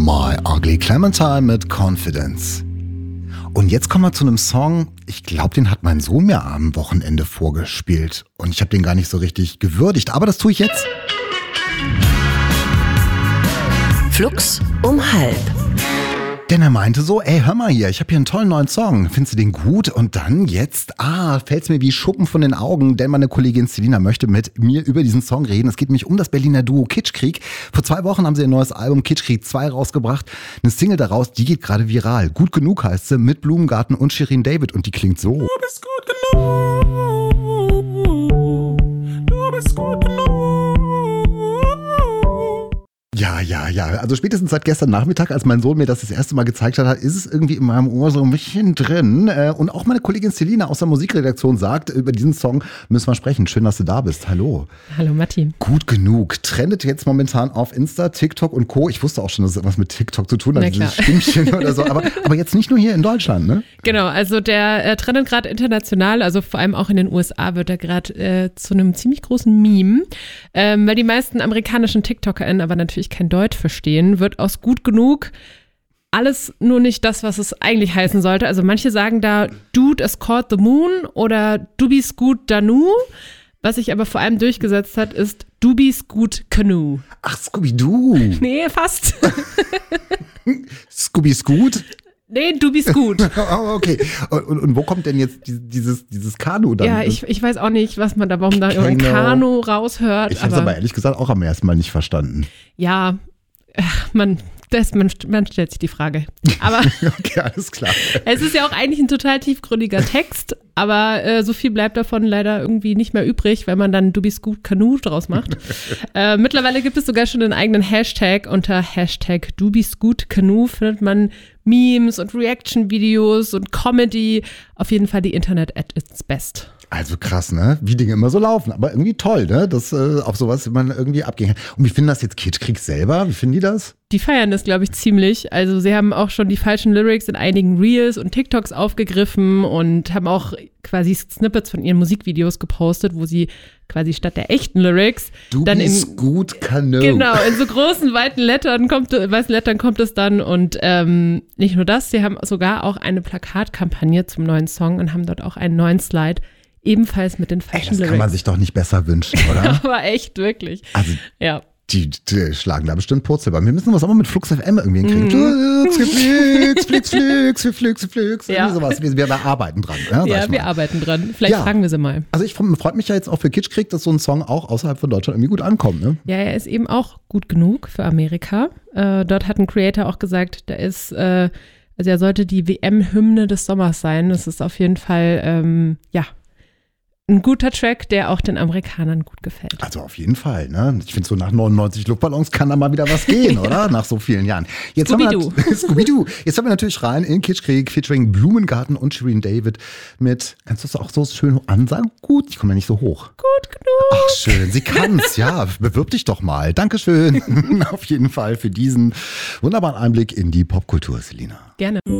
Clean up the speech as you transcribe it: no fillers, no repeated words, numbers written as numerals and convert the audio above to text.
My Ugly Clementine mit Confidence. Und jetzt kommen wir zu einem Song, ich glaube, den hat mein Sohn mir am Wochenende vorgespielt. Und ich habe den gar nicht so richtig gewürdigt, aber das tue ich jetzt. Flux um halb. Denn er meinte so, ey, hör mal hier, ich habe hier einen tollen neuen Song. Findest du den gut? Und dann jetzt, fällt's mir wie Schuppen von den Augen, denn meine Kollegin Selina möchte mit mir über diesen Song reden. Es geht nämlich um das Berliner Duo Kitschkrieg. Vor 2 Wochen haben sie ein neues Album Kitschkrieg 2 rausgebracht. Eine Single daraus, die geht gerade viral. Gut genug heißt sie, mit Blumengarten und Shirin David. Und die klingt so. Du bist gut genug. Du bist gut genug. Ja. Also spätestens seit gestern Nachmittag, als mein Sohn mir das erste Mal gezeigt hat, ist es irgendwie in meinem Ohr so ein bisschen drin. Und auch meine Kollegin Selina aus der Musikredaktion sagt, über diesen Song müssen wir sprechen. Schön, dass du da bist. Hallo. Hallo Matti. Gut genug. Trendet jetzt momentan auf Insta, TikTok und Co. Ich wusste auch schon, dass es etwas mit TikTok zu tun hat, dieses Stimmchen oder so. Aber jetzt nicht nur hier in Deutschland, ne? Genau, also der trendet gerade international, also vor allem auch in den USA wird er gerade zu einem ziemlich großen Meme. Weil die meisten amerikanischen TikTokerInnen aber natürlich kein Deutsch verstehen, wird aus gut genug alles nur nicht das, was es eigentlich heißen sollte. Also manche sagen da, Dude is called the moon oder Du bist gut Danu. Was sich aber vor allem durchgesetzt hat, ist Du bist gut Canoe. Ach, Scooby-Doo. Nee, fast. Scooby-Scoot? Nee, Du bist gut. Oh, okay. Und wo kommt denn jetzt dieses Kanu dann? Ja, ich weiß auch nicht, warum da ein Kanu raushört. Ich habe es aber ehrlich gesagt auch am ersten Mal nicht verstanden. Ja, man stellt sich die Frage. Aber okay, alles klar. Es ist ja auch eigentlich ein total tiefgründiger Text, aber so viel bleibt davon leider irgendwie nicht mehr übrig, weil man dann Du bist gut Kanu draus macht. Mittlerweile gibt es sogar schon einen eigenen Hashtag. Unter Hashtag Du bist gut Kanu findet man Memes und Reaction-Videos und Comedy. Auf jeden Fall die Internet at its best. Also krass, ne? Wie Dinge immer so laufen. Aber irgendwie toll, ne? Dass auf sowas man irgendwie abgehen kann. Und wie finden das jetzt Kitschkrieg selber? Wie finden die das? Die feiern das, glaube ich, ziemlich. Also sie haben auch schon die falschen Lyrics in einigen Reels und TikToks aufgegriffen und haben auch quasi Snippets von ihren Musikvideos gepostet, wo sie quasi statt der echten Lyrics Du dann bist gut Canoe. Genau, in so großen, weißen Lettern kommt es dann. Und nicht nur das, sie haben sogar auch eine Plakatkampagne zum neuen Song und haben dort auch einen neuen Slide, ebenfalls mit den falschen Lyrics. Das kann man sich doch nicht besser wünschen, oder? Aber echt, wirklich. Also, ja. Die schlagen da bestimmt Purzelbaum. Wir müssen was auch mal mit Flux FM irgendwie hinkriegen. Flux. Ja. Sowas. Wir arbeiten dran. Ja, wir arbeiten dran. Vielleicht fragen wir sie mal. Also ich freue mich ja jetzt auch für Kitschkrieg, dass so ein Song auch außerhalb von Deutschland irgendwie gut ankommt. Ne? Ja, er ist eben auch gut genug für Amerika. Dort hat ein Creator auch gesagt, also er sollte die WM-Hymne des Sommers sein. Das ist auf jeden Fall, ein guter Track, der auch den Amerikanern gut gefällt. Also auf jeden Fall, ne? Ich finde so nach 99 Luftballons kann da mal wieder was gehen, oder? Nach so vielen Jahren. Scooby-Doo. Jetzt haben wir natürlich rein in Kitschkrieg featuring Blumengarten und Shirin David mit, kannst du das auch so schön ansagen? Gut, ich komme ja nicht so hoch. Gut genug. Ach schön, sie kann's, ja. Bewirb dich doch mal. Dankeschön auf jeden Fall für diesen wunderbaren Einblick in die Popkultur, Selina. Gerne.